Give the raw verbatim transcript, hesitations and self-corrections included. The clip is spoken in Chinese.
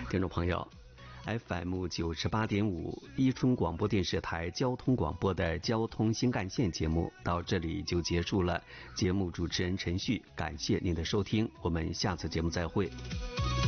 听众朋友 F M 九十八点五伊春广播电视台交通广播的交通新干线节目到这里就结束了。节目主持人陈旭，感谢您的收听，我们下次节目再会。